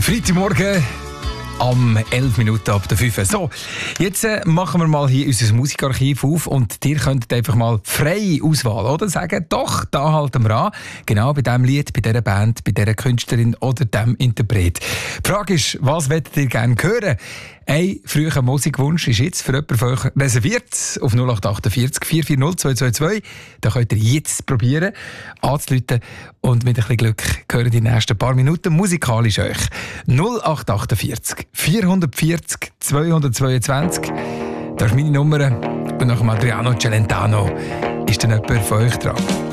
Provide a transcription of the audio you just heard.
Freitagmorgen am 11 Minuten ab der 5. So, jetzt machen wir mal hier unser Musikarchiv auf und ihr könntet einfach mal freie Auswahl, oder? Sagen, doch, da halten wir an. Genau bei diesem Lied, bei dieser Band, bei dieser Künstlerin oder dem Interpret. Die Frage ist, was wollt ihr gerne hören? Ein früher Musikwunsch ist jetzt für jemanden von euch reserviert auf 0848 440 222. Da könnt ihr jetzt probieren anzurufen und mit ein bisschen Glück hören die nächsten paar Minuten musikalisch euch. 0848 440 222. Das ist meine Nummer und nach Adriano Celentano ist dann jemand von euch dran.